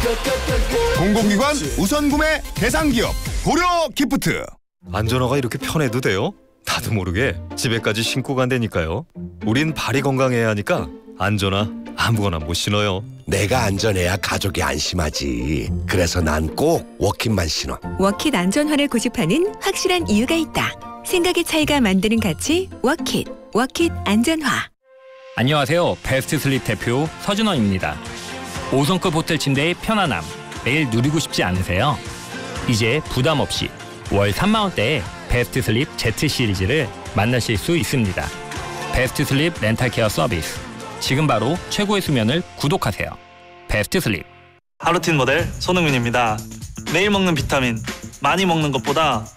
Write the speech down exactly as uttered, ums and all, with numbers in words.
공공기관 우선 구매 대상 기업 고려 기프트. 안전화가 이렇게 편해도 돼요? 나도 모르게 집에까지 신고 간다니까요. 우린 발이 건강해야 하니까 안전화 아무거나 못 신어요. 내가 안전해야 가족이 안심하지. 그래서 난 꼭 워킷만 신어. 워킷 안전화를 고집하는 확실한 이유가 있다. 생각의 차이가 만드는 가치 워킷. 워킷 안전화. 안녕하세요. 베스트 슬립 대표 서준원입니다. 오 성급 호텔 침대의 편안함 매일 누리고 싶지 않으세요? 이제 부담 없이 월 삼만 원대에 베스트 슬립 Z 시리즈를 만나실 수 있습니다. 베스트 슬립 렌탈 케어 서비스. 지금 바로 최고의 수면을 구독하세요. 베스트 슬립. 하루틴 모델 손흥민입니다. 매일 먹는 비타민, 많이 먹는 것보다